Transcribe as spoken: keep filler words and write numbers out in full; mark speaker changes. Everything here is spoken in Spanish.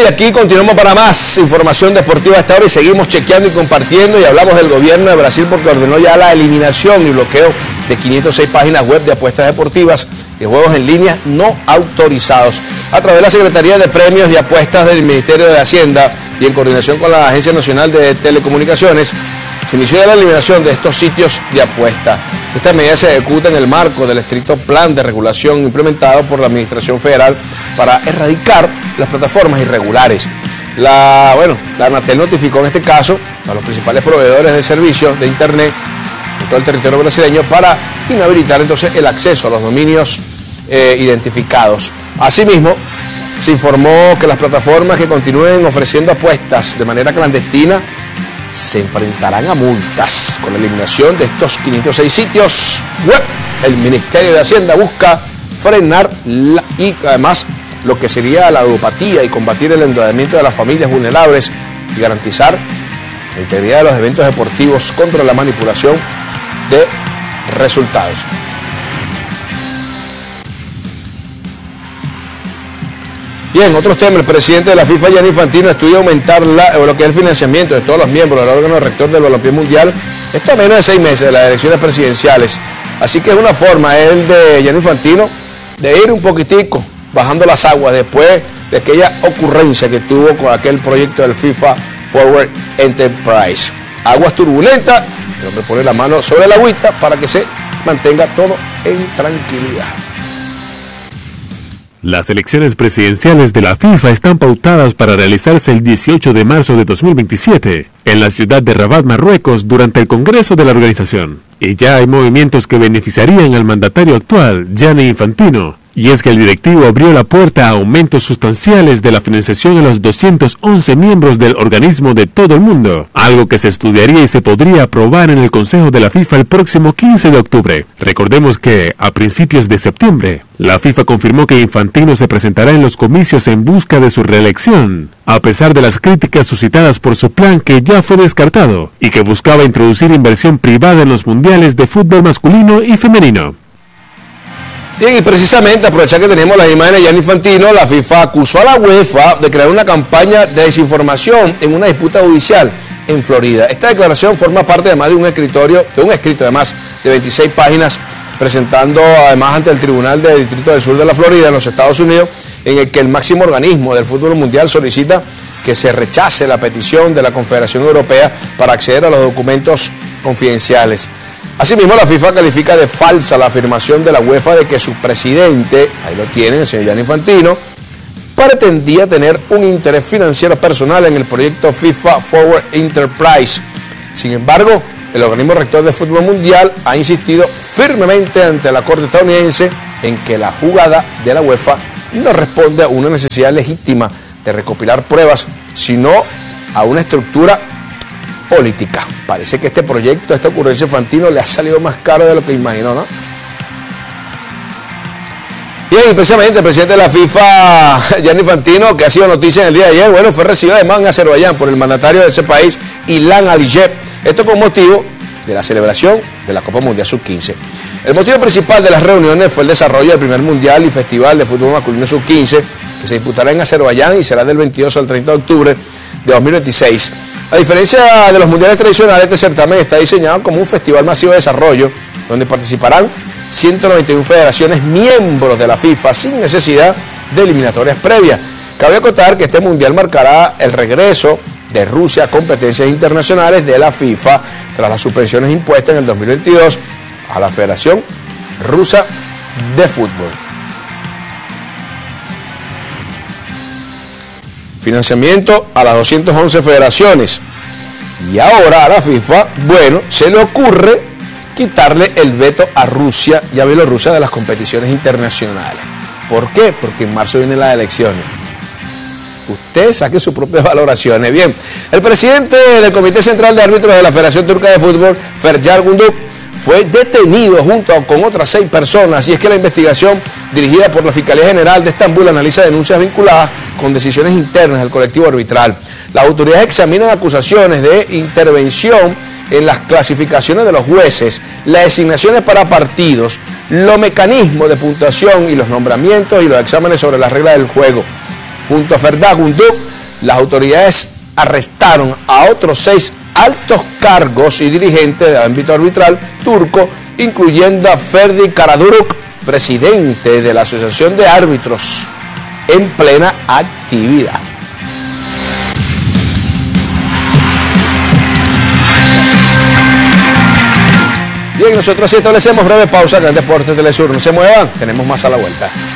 Speaker 1: y aquí continuamos para más información deportiva a esta hora y seguimos chequeando y compartiendo y hablamos del gobierno de Brasil porque ordenó ya la eliminación y bloqueo de quinientas seis páginas web de apuestas deportivas y juegos en línea no autorizados. A través de la Secretaría de Premios y Apuestas del Ministerio de Hacienda y en coordinación con la Agencia Nacional de Telecomunicaciones, se inició la eliminación de estos sitios de apuesta. Esta medida se ejecuta en el marco del estricto plan de regulación implementado por la Administración Federal para erradicar las plataformas irregulares. La, bueno, la Anatel notificó en este caso a los principales proveedores de servicios de Internet en todo el territorio brasileño para inhabilitar entonces el acceso a los dominios eh, identificados. Asimismo, se informó que las plataformas que continúen ofreciendo apuestas de manera clandestina se enfrentarán a multas con la eliminación de estos quinientos seis sitios web. El Ministerio de Hacienda busca frenar la, y además lo que sería la ludopatía y combatir el endeudamiento de las familias vulnerables y garantizar la integridad de los eventos deportivos contra la manipulación de resultados. Bien, otros temas. El presidente de la FIFA, Gianni Infantino, estudia aumentar la, lo que es el financiamiento de todos los miembros del órgano rector del balompié mundial, esto a menos de seis meses de las elecciones presidenciales. Así que es una forma, el de Gianni Infantino, de ir un poquitico bajando las aguas después de aquella ocurrencia que tuvo con aquel proyecto del FIFA Forward Enterprise. Aguas turbulentas, el hombre pone la mano sobre la agüita para que se mantenga todo en tranquilidad.
Speaker 2: Las elecciones presidenciales de la FIFA están pautadas para realizarse el dieciocho de marzo de dos mil veintisiete en la ciudad de Rabat, Marruecos, durante el Congreso de la organización. Y ya hay movimientos que beneficiarían al mandatario actual, Gianni Infantino. Y es que el directivo abrió la puerta a aumentos sustanciales de la financiación a los doscientos once miembros del organismo de todo el mundo, algo que se estudiaría y se podría aprobar en el Consejo de la FIFA el próximo quince de octubre. Recordemos que, a principios de septiembre, la FIFA confirmó que Infantino se presentará en los comicios en busca de su reelección, a pesar de las críticas suscitadas por su plan que ya fue descartado y que buscaba introducir inversión privada en los mundiales de fútbol masculino y femenino.
Speaker 1: Bien, y precisamente aprovechar que tenemos las imágenes de Gianni Infantino, la FIFA acusó a la UEFA de crear una campaña de desinformación en una disputa judicial en Florida. Esta declaración forma parte además de un escritorio, de un escrito además de veintiséis páginas, presentando además ante el Tribunal del Distrito del Sur de la Florida en los Estados Unidos, en el que el máximo organismo del fútbol mundial solicita que se rechace la petición de la Confederación Europea para acceder a los documentos confidenciales. Asimismo, la FIFA califica de falsa la afirmación de la UEFA de que su presidente, ahí lo tienen, el señor Gianni Infantino, pretendía tener un interés financiero personal en el proyecto FIFA Forward Enterprise. Sin embargo, el organismo rector de fútbol mundial ha insistido firmemente ante la Corte estadounidense en que la jugada de la UEFA no responde a una necesidad legítima de recopilar pruebas, sino a una estructura política. Parece que este proyecto, esta ocurrencia Infantino le ha salido más caro de lo que imaginó, ¿no? Bien, y precisamente el presidente de la FIFA, Gianni Infantino, que ha sido noticia en el día de ayer, bueno, fue recibido además en Azerbaiyán por el mandatario de ese país, Ilham Aliyev. Esto con motivo de la celebración de la Copa Mundial sub quince. El motivo principal de las reuniones fue el desarrollo del primer Mundial y Festival de Fútbol Masculino sub quince, que se disputará en Azerbaiyán y será del veintidós al treinta de octubre de dos mil veintiséis. A diferencia de los mundiales tradicionales, este certamen está diseñado como un festival masivo de desarrollo, donde participarán ciento noventa y una federaciones miembros de la FIFA sin necesidad de eliminatorias previas. Cabe acotar que este mundial marcará el regreso de Rusia a competencias internacionales de la FIFA tras las suspensiones impuestas en el dos mil veintidós a la Federación Rusa de Fútbol. Financiamiento a las doscientas once federaciones. Y ahora a la FIFA, bueno, se le ocurre quitarle el veto a Rusia y a Bielorrusia de las competiciones internacionales. ¿Por qué? Porque en marzo vienen las elecciones. Usted saque sus propias valoraciones. Bien, el presidente del Comité Central de Árbitros de la Federación Turca de Fútbol, Fercar Gündüz, fue detenido junto con otras seis personas, y es que la investigación dirigida por la Fiscalía General de Estambul analiza denuncias vinculadas con decisiones internas del colectivo arbitral. Las autoridades examinan acusaciones de intervención en las clasificaciones de los jueces, las designaciones para partidos, los mecanismos de puntuación y los nombramientos y los exámenes sobre las reglas del juego. Junto a Fercar Gündüz, las autoridades arrestaron a otros seis altos cargos y dirigentes del ámbito arbitral turco, incluyendo a Ferdi Karaduruk, presidente de la Asociación de Árbitros, en plena actividad. Bien, nosotros sí establecemos breve pausa acá en Deportes Telesur. No se muevan, tenemos más a la vuelta.